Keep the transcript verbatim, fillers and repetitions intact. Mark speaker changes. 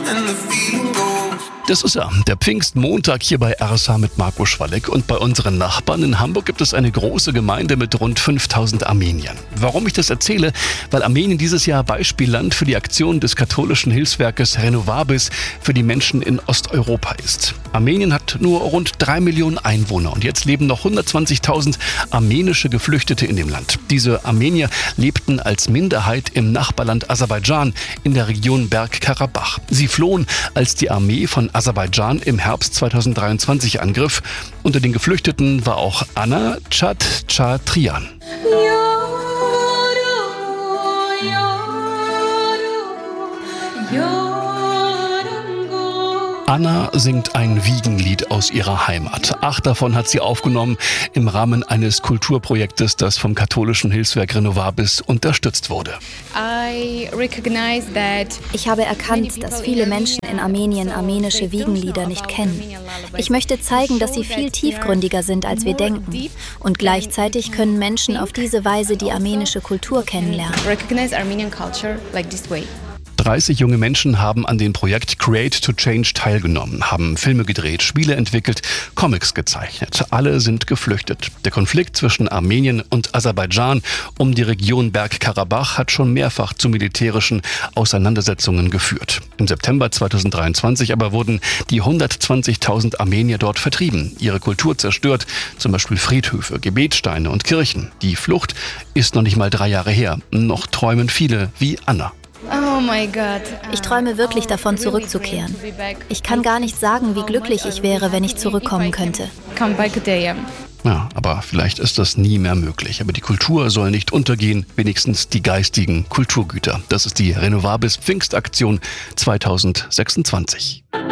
Speaker 1: Das ist er, der Pfingstmontag hier bei R S H mit Marco Schwalek. Und bei unseren Nachbarn in Hamburg gibt es eine große Gemeinde mit rund fünftausend Armeniern. Warum ich das erzähle? Weil Armenien dieses Jahr Beispielland für die Aktion des katholischen Hilfswerkes Renovabis für die Menschen in Osteuropa ist. Armenien hat nur rund drei Millionen Einwohner und jetzt leben noch hundertzwanzigtausend armenische Geflüchtete in dem Land. Diese Armenier lebten als Minderheit im Nachbarland Aserbaidschan in der Region Bergkarabach. Sie flohen, als die Armee von Aserbaidschan im Herbst zweitausenddreiundzwanzig angriff. Unter den Geflüchteten war auch Anna Tschatchatrian. Anna singt ein Wiegenlied aus ihrer Heimat. Acht davon hat sie aufgenommen im Rahmen eines Kulturprojektes, das vom katholischen Hilfswerk Renovabis unterstützt wurde.
Speaker 2: Ich habe erkannt, dass viele Menschen in Armenien armenische Wiegenlieder nicht kennen. Ich möchte zeigen, dass sie viel tiefgründiger sind, als wir denken. Und gleichzeitig können Menschen auf diese Weise die armenische Kultur kennenlernen.
Speaker 1: dreißig junge Menschen haben an dem Projekt Create to Change teilgenommen, haben Filme gedreht, Spiele entwickelt, Comics gezeichnet. Alle sind geflüchtet. Der Konflikt zwischen Armenien und Aserbaidschan um die Region Bergkarabach hat schon mehrfach zu militärischen Auseinandersetzungen geführt. Im September zweitausenddreiundzwanzig aber wurden die hundertzwanzigtausend Armenier dort vertrieben, ihre Kultur zerstört, zum Beispiel Friedhöfe, Gebetssteine und Kirchen. Die Flucht ist noch nicht mal drei Jahre her. Noch träumen viele wie Anna.
Speaker 2: Oh mein Gott. Ich träume wirklich davon, zurückzukehren. Ich kann gar nicht sagen, wie glücklich ich wäre, wenn ich zurückkommen könnte.
Speaker 1: Ja, aber vielleicht ist das nie mehr möglich. Aber die Kultur soll nicht untergehen, wenigstens die geistigen Kulturgüter. Das ist die Renovabis Pfingstaktion zweitausendsechsundzwanzig.